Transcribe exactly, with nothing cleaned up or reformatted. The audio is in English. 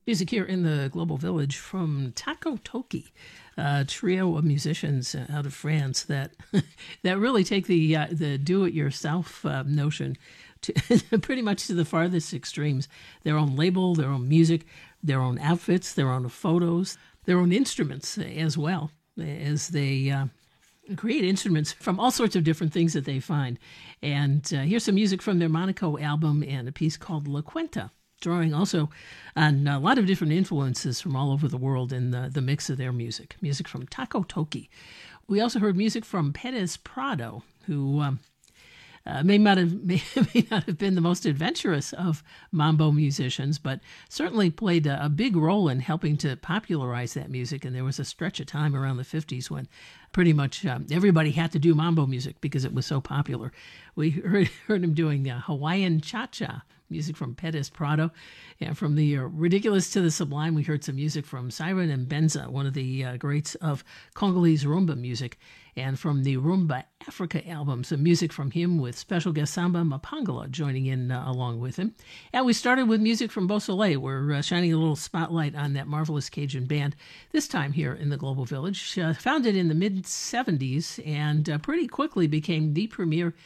Music here in the Global Village from Taco Toki, a trio of musicians out of France that that really take the uh, the do-it-yourself uh, notion to pretty much to the farthest extremes. Their own label, their own music, their own outfits, their own photos, their own instruments as well, as they uh, create instruments from all sorts of different things that they find. And uh, here's some music from their Monaco album and a piece called La Cuenta, drawing also on a lot of different influences from all over the world in the, the mix of their music. Music from Taco Toki. We also heard music from Perez Prado, who um, uh, may, not have, may, may not have been the most adventurous of mambo musicians, but certainly played a, a big role in helping to popularize that music. And there was a stretch of time around the fifties when pretty much um, everybody had to do mambo music because it was so popular. We heard, heard him doing uh, Hawaiian Cha-Cha, music from Perez Prado. And from the uh, ridiculous to the sublime, we heard some music from Siren and Benza, one of the uh, greats of Congolese rumba music. And from the Rumba Africa album, some music from him with special guest Samba Mapangala joining in uh, along with him. And we started with music from Beausoleil. We're uh, shining a little spotlight on that marvelous Cajun band, this time here in the Global Village. Uh, founded in the mid seventies and uh, pretty quickly became the premier